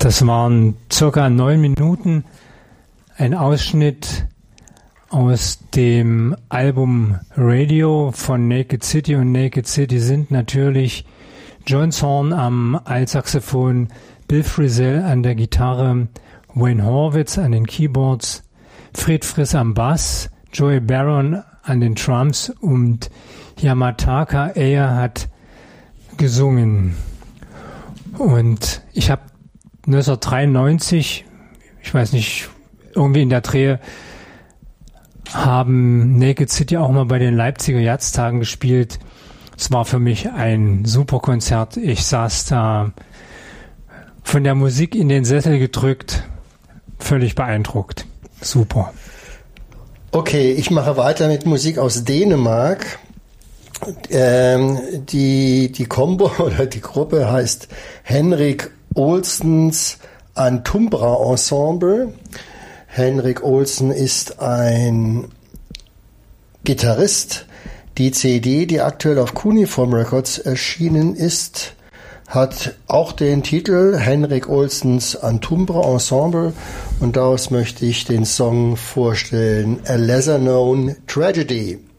Das waren circa 9 Minuten, ein Ausschnitt aus dem Album Radio von Naked City. Und Naked City sind natürlich John Zorn am Altsaxophon, Bill Frisell an der Gitarre, Wayne Horwitz an den Keyboards, Fred Friss am Bass, Joey Barron an den Drums und Yamataka Ayer hat gesungen. Und ich habe 1993, ich weiß nicht, irgendwie in der Dreh, haben Naked City auch mal bei den Leipziger Jazztagen gespielt. Es war für mich ein super Konzert. Ich saß da von der Musik in den Sessel gedrückt, völlig beeindruckt. Super. Okay, ich mache weiter mit Musik aus Dänemark. Die Combo oder die Gruppe heißt Henrik Olsens Antumbra Ensemble. Henrik Olsen ist ein Gitarrist. Die CD, die aktuell auf Cuneiform Records erschienen ist, hat auch den Titel Henrik Olsens Antumbra Ensemble und daraus möchte ich den Song vorstellen, A Lesser Known Tragedy.